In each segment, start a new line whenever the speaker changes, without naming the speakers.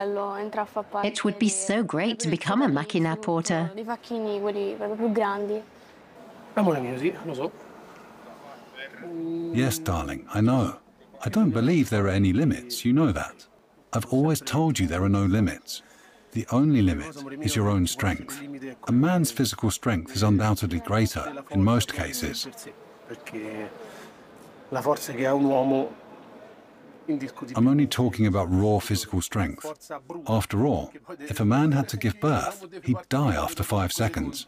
It would be so great to become a macchina porter.
Yes, darling, I know. I don't believe there are any limits, you know that. I've always told you there are no limits. The only limit is your own strength. A man's physical strength is undoubtedly greater in most cases. I'm only talking about raw physical strength. After all, if a man had to give birth, he'd die after 5 seconds.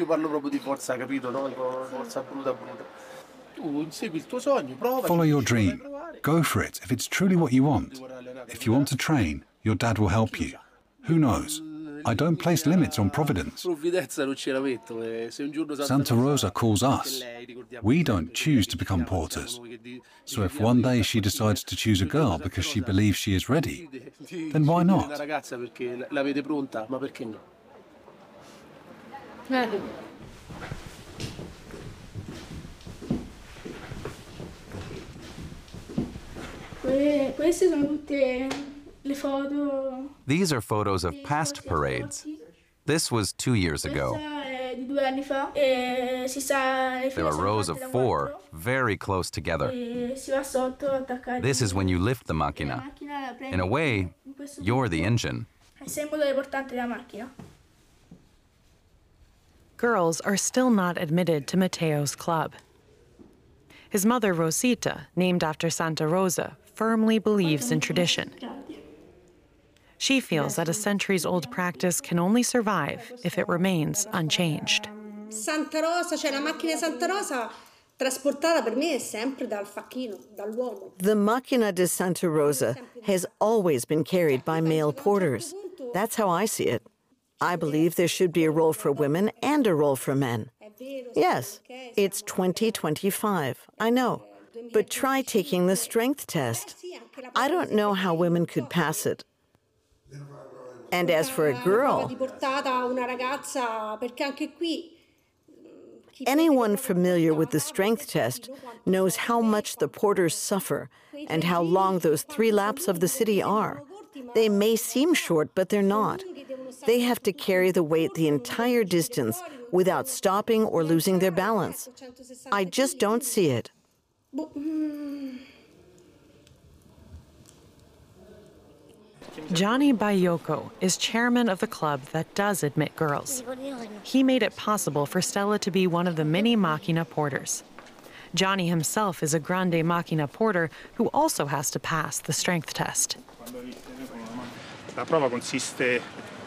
Follow your dream. Go for it if it's truly what you want. If you want to train, your dad will help you. Who knows? I don't place limits on Providence. Santa Rosa calls us. We don't choose to become porters. So if one day she decides to choose a girl because she believes she is ready, then why not?
These are photos of past parades. This was 2 years ago. There are rows of 4, very close together. This is when you lift the macchina. In a way, you're the engine.
Girls are still not admitted to Matteo's club. His mother, Rosita, named after Santa Rosa, firmly believes in tradition. She feels that a centuries-old practice can only survive if it remains unchanged.
Santa Rosa, cioè la macchina Santa Rosa, trasportata per me è sempre dal facchino, dall'uomo.
The macchina di Santa Rosa has always been carried by male porters. That's how I see it. I believe there should be a role for women and a role for men. Yes, it's 2025, I know. But try taking the strength test. I don't know how women could pass it. And as for a girl, anyone familiar with the strength test knows how much the porters suffer and how long those 3 laps of the city are. They may seem short, but they're not. They have to carry the weight the entire distance without stopping or losing their balance. I just don't see it.
Gianni Baiocco is chairman of the club that does admit girls. He made it possible for Stella to be one of the many macchina porters. Gianni himself is a grande macchina porter who also has to pass the strength test.
The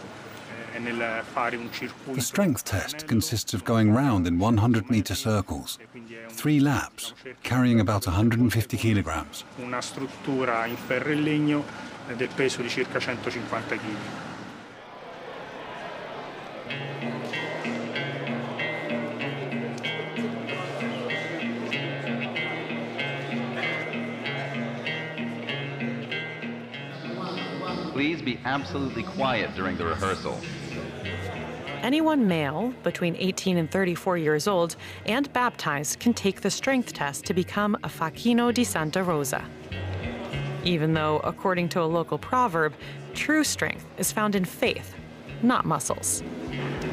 strength test consists of going round in 100-meter circles, 3 laps, carrying about 150 kilograms.
Una struttura in ferro e legno del peso di circa 150 kg.
Please be absolutely quiet during the rehearsal.
Anyone male, between 18 and 34 years old, and baptized can take the strength test to become a facchino di Santa Rosa. Even though, according to a local proverb, true strength is found in faith, not muscles.